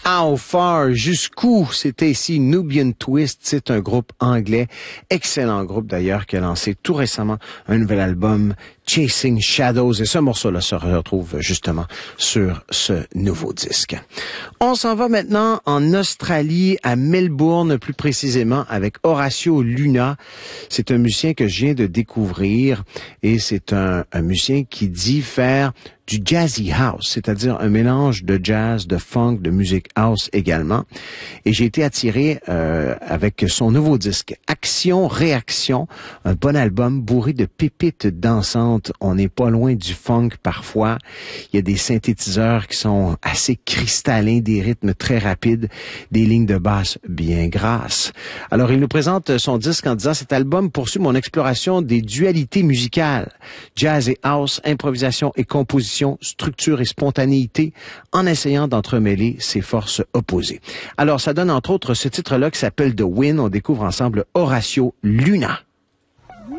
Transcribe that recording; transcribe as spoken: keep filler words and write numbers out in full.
How Far, jusqu'où? C'était ici Nubian Twist, c'est un groupe anglais, excellent groupe d'ailleurs, qui a lancé tout récemment un nouvel album, Chasing Shadows, et ce morceau-là se retrouve justement sur ce nouveau disque. On s'en va maintenant en Australie, à Melbourne plus précisément, avec Horacio Luna. C'est un musicien que je viens de découvrir et c'est un, un musicien qui dit faire du jazzy house, c'est-à-dire un mélange de jazz, de funk, de musique house également. Et j'ai été attiré euh, avec son nouveau disque, Action Réaction, un bon album bourré de pépites dansantes. On n'est pas loin du funk parfois. Il y a des synthétiseurs qui sont assez cristallins, des rythmes très rapides, des lignes de basse bien grasses. Alors il nous présente son disque en disant: cet album poursuit mon exploration des dualités musicales, jazz et house, improvisation et composition, structure et spontanéité, en essayant d'entremêler ces forces opposées. Alors, ça donne entre autres ce titre-là qui s'appelle The Wind. On découvre ensemble Horacio Luna.